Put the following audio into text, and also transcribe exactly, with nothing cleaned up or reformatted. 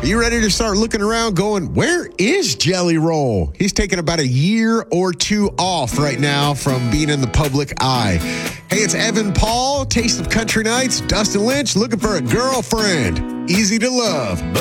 Are you ready to start looking around going, where is Jelly Roll? He's taking about a year or two off right now from being in the public eye. Hey, it's Evan Paul, Taste of Country Nights, Dustin Lynch, looking for a girlfriend. Easy to love, but